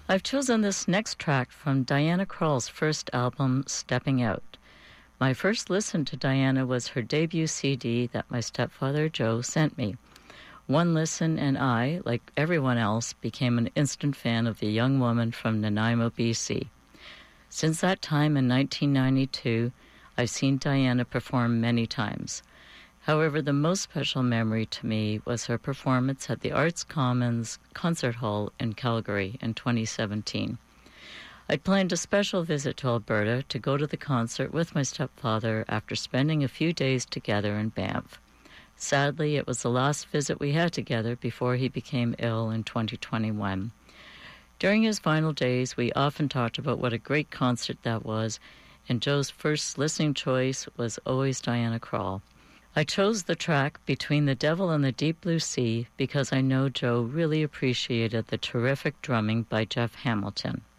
I've chosen this next track from Diana Krall's first album, Stepping Out. My first listen to Diana was her debut CD that my stepfather Joe sent me. One listen and I, like everyone else, became an instant fan of the young woman from Nanaimo, BC. Since that time in 1992, I've seen Diana perform many times. However, the most special memory to me was her performance at the Arts Commons Concert Hall in Calgary in 2017. I'd planned a special visit to Alberta to go to the concert with my stepfather after spending a few days together in Banff. Sadly, it was the last visit we had together before he became ill in 2021. During his final days, we often talked about what a great concert that was, and Joe's first listening choice was always Diana Krall. I chose the track Between the Devil and the Deep Blue Sea because I know Joe really appreciated the terrific drumming by Jeff Hamilton.